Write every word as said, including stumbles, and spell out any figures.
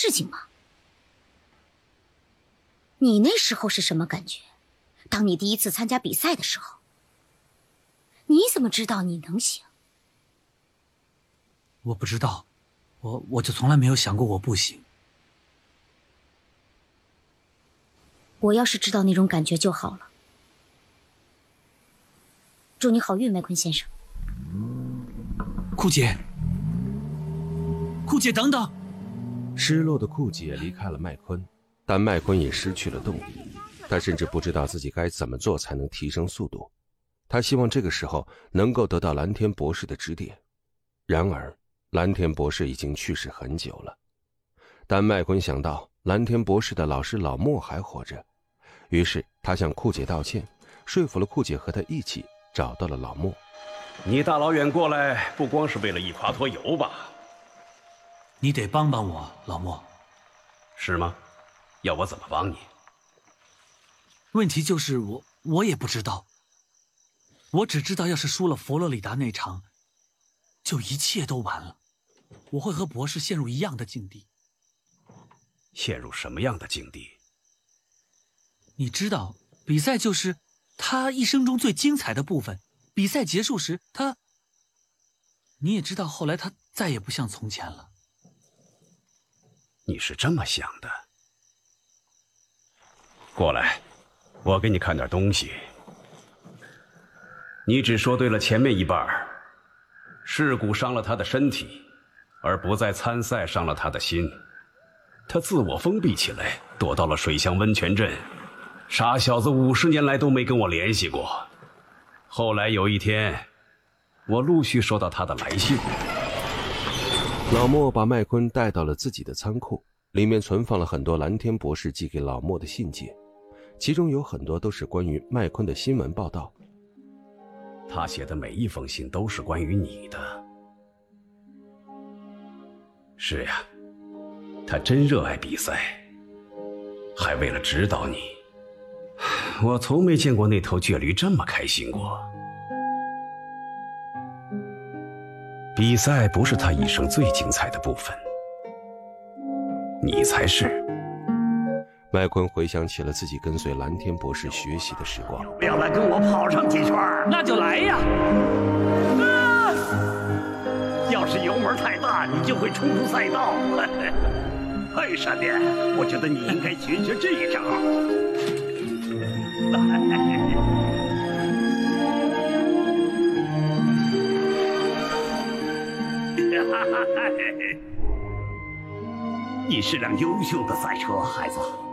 事情吗？你那时候是什么感觉？当你第一次参加比赛的时候，你怎么知道你能行？ 我不知道，我我就从来没有想过我不行。 我要是知道那种感觉就好了。祝你好运，麦昆先生。 库姐，库姐，等等！ 失落的库姐离开了麦昆，但麦昆也失去了动力。他甚至不知道自己该怎么做才能提升速度。他希望这个时候能够得到蓝天博士的指点。然而，蓝天博士已经去世很久了。但麦昆想到蓝天博士的老师老莫还活着，于是他向库姐道歉，说服了库姐和他一起找到了老莫。 你大老远过来，不光是为了一夸脱油吧？ 你得帮帮我，老莫。 是吗？要我怎么帮你？ 问题就是我我也不知道，我只知道要是输了佛罗里达那场，就一切都完了。我会和博士陷入一样的境地。 陷入什么样的境地？ 你知道，比赛就是他一生中最精彩的部分。比赛结束时，他……你也知道，后来他再也不像从前了。 你是这么想的？过来，我给你看点东西。你只说对了前面一半，事故伤了他的身体，而不再参赛伤了他的心。他自我封闭起来，躲到了水乡温泉镇。傻小子五十年来都没跟我联系过。后来有一天，我陆续收到他的来信。 老莫把麦昆带到了自己的仓库，里面存放了很多蓝天博士寄给老莫的信件，其中有很多都是关于麦昆的新闻报道。 他写的每一封信都是关于你的。是呀，他真热爱比赛，还为了指导你。我从没见过那头倔驴这么开心过。比赛不是他一生最精彩的部分，你才是。 麦昆回想起了自己跟随蓝天博士学习的时光。 不要来跟我跑上几圈？ 那就来呀！ 啊！要是油门太大，你就会冲出赛道。嘿，闪电，我觉得你应该学学这一招。你是辆优秀的赛车，孩子。